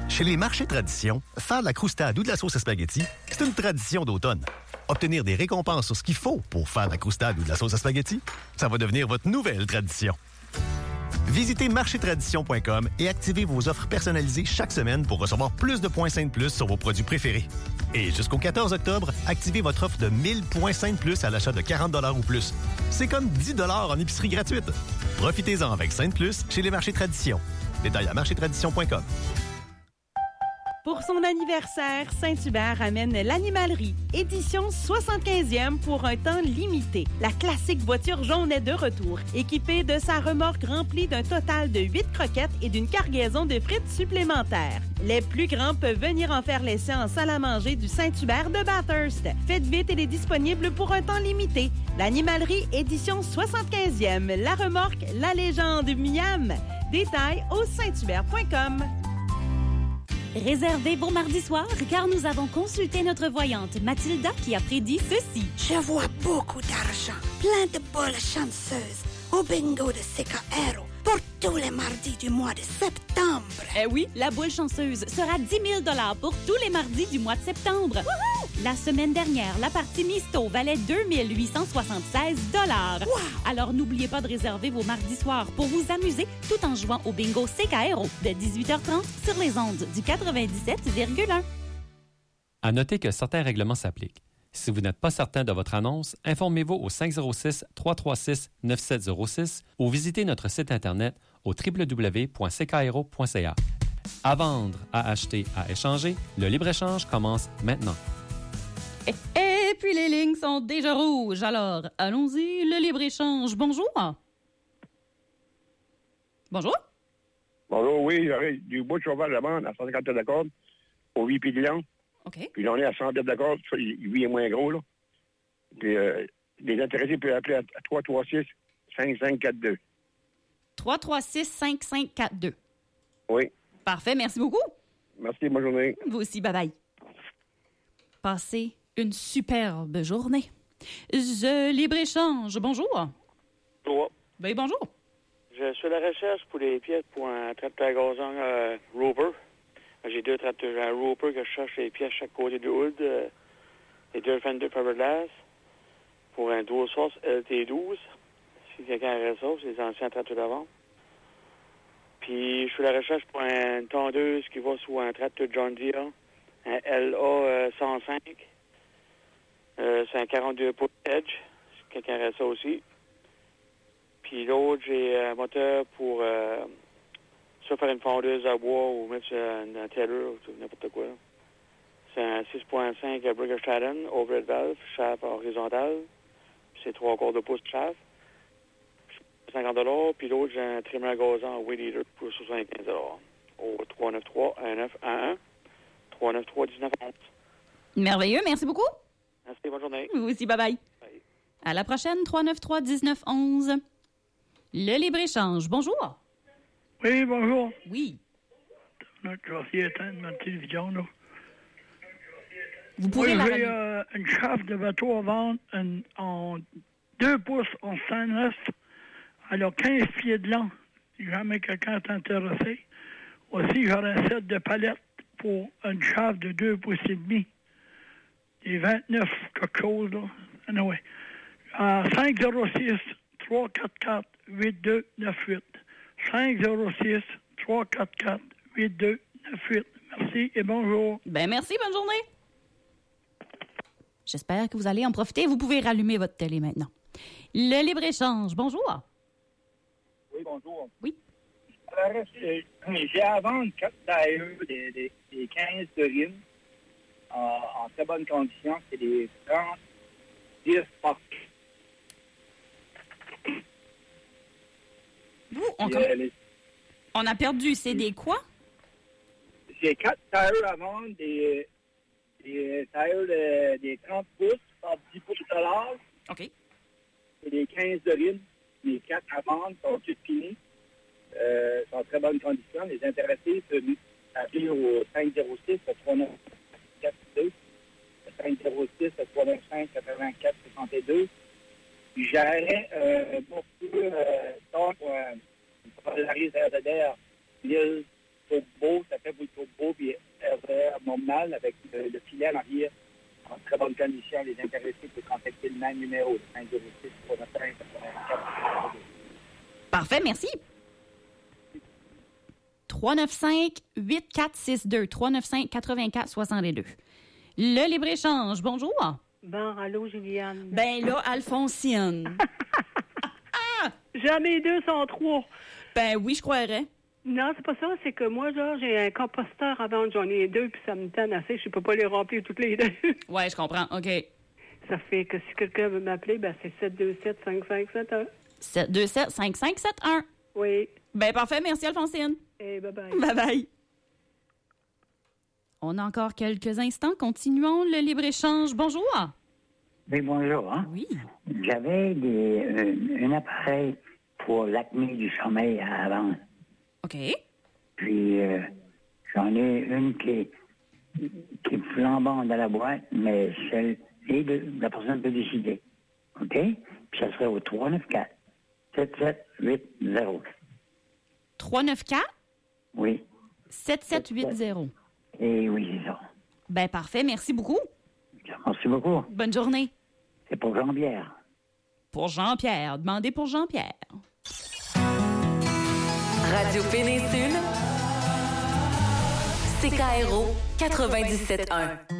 Chez les marchés tradition, faire de la croustade ou de la sauce à spaghetti, c'est une tradition d'automne. Obtenir des récompenses sur ce qu'il faut pour faire de la croustade ou de la sauce à spaghetti, ça va devenir votre nouvelle tradition. Visitez marchétradition.com et activez vos offres personnalisées chaque semaine pour recevoir plus de points Sainte Plus sur vos produits préférés. Et jusqu'au 14 octobre, activez votre offre de 1000 points Sainte Plus à l'achat de 40 $ ou plus. C'est comme 10 $ en épicerie gratuite. Profitez-en avec Sainte Plus chez les marchés Tradition. Détails à marchétradition.com. Pour son anniversaire, Saint-Hubert amène l'Animalerie, édition 75e pour un temps limité. La classique voiture jaune est de retour, équipée de sa remorque remplie d'un total de 8 croquettes et d'une cargaison de frites supplémentaires. Les plus grands peuvent venir en faire l'essai en salle à manger du Saint-Hubert de Bathurst. Faites vite, elle est disponible pour un temps limité. L'Animalerie, édition 75e. La remorque, la légende Miam. Détails au sainthubert.com. Réservez vos mardis soirs car nous avons consulté notre voyante Mathilda qui a prédit ceci. Je vois beaucoup d'argent, plein de boules chanceuses au bingo de CKRO pour tous les mardis du mois de septembre. Eh oui, la boule chanceuse sera 10 000 $ pour tous les mardis du mois de septembre. Wouhou! La semaine dernière, la partie Misto valait 2 876 $. Wow! Alors n'oubliez pas de réserver vos mardis soirs pour vous amuser tout en jouant au bingo CKRO de 18h30 sur les ondes du 97,1. À noter que certains règlements s'appliquent. Si vous n'êtes pas certain de votre annonce, informez-vous au 506-336-9706 ou visitez notre site Internet au www.ckro.ca. À vendre, à acheter, à échanger, le libre-échange commence maintenant. Et puis les lignes sont déjà rouges, alors allons-y, le libre-échange. Bonjour. Bonjour. Bonjour, oui, j'aurais du bois de cheval à vendre à 150 pieds d'accord au 8 pieds de lion. OK. Puis là, on est à 100 pieds d'accord, lui est moins gros, là. Puis les intéressés peuvent appeler à 336-5542. 336-5542. Oui. Parfait, merci beaucoup. Merci, bonne journée. Vous aussi, bye-bye. Passez une superbe journée. Je libre-échange, bonjour. Bonjour. Ben, bonjour. Je suis à la recherche pour les pièces pour un tracteur à gazon Roper. J'ai deux tracteurs à Roper que je cherche les pièces à chaque côté du hood. Les deux Fender Fiberglass pour un dual source LT12. Si quelqu'un aurait ça, c'est les anciens tracteurs d'avant. Puis je suis à la recherche pour une tondeuse qui va sur un tracteur John Deere, un LA 105. C'est un 42 pouces Edge, si quelqu'un aurait ça aussi. Puis l'autre, j'ai un moteur pour soit faire une fondeuse à bois ou mettre un teller ou n'importe quoi. C'est un 6.5 Brigger Stratton, overhead valve, shaft horizontal. C'est 3/4 de pouce de shaft. 50 $. Puis l'autre, j'ai un trimmer à gazon Weed Eater pour 75 $. Au 393-1911. 393-1911. Merveilleux, merci beaucoup. Merci, bonne journée. Vous aussi, bye-bye. Bye. À la prochaine, 393-1911. Le libre-échange, bonjour. Oui, bonjour. Oui. Je vais essayer d'éteindre ma télévision, là. Vous pourrez Moi, la j'ai rallumer. une chauffe de bateau à vendre en 2 pouces en stainless. Elle a 15 pieds de long. Si jamais quelqu'un est intéressé. Aussi, j'aurai un set de palettes pour une chauffe de 2 pouces et demi. Des 29 quelque chose, là. Anyway. 506-344-8298. 506-344-8298. Merci et bonjour. Ben merci, bonne journée. J'espère que vous allez en profiter. Vous pouvez rallumer votre télé maintenant. Le libre-échange, bonjour. Oui, bonjour. Oui. J'ai à vendre 4 tailleurs, des 15 de Rime, en très bonne condition. C'est des 30-10 par. Vous, on a perdu. C'est des quoi? J'ai 4 tailleurs à vendre, des tailleurs des 30 pouces par 10 pouces de large. OK. Et des 15 de Rime. Les 4 à vendre sont toutes finies. Sont en très bonne condition. Les intéressés peuvent appeler au 506-394-42, 506-395-84-62. Puis j'aurais beaucoup tard pour une polarise RDR 1000 turbo, ça fait pour le turbo, puis RVR normal avec le filet en arrière en très bonne condition. Les intéressés peuvent contacter le même numéro, 506 395 84. Parfait, merci. 395-8462. 395-8462. Le libre-échange, bonjour. Bon, allô, Juliane. Ben là, Alphonsine. Jamais les deux sont trois. Ben oui, je croirais. Non, c'est pas ça. C'est que moi, là, j'ai un composteur à vendre. J'en ai deux, puis ça me tente assez. Je peux pas les remplir toutes les deux. Ouais, je comprends. OK. Ça fait que si quelqu'un veut m'appeler, ben c'est 727-5571. 727-5571. Oui. Ben parfait. Merci, Alphonsine. Et bye-bye. Bye-bye. On a encore quelques instants. Continuons le libre-échange. Bonjour. Oui, bonjour. Hein? Oui. J'avais un appareil pour l'acné du sommeil à vendre. OK. Puis, j'en ai une qui est flambante dans la boîte, mais celle et la personne peut décider. OK? Puis, ça serait au 394-7780. 394? Oui. 7780. Et oui, c'est ça. Ben parfait. Merci beaucoup. Merci beaucoup. Bonne journée. C'est pour Jean-Pierre. Pour Jean-Pierre. Demandez pour Jean-Pierre. Radio Péninsule, CKRO 97.1.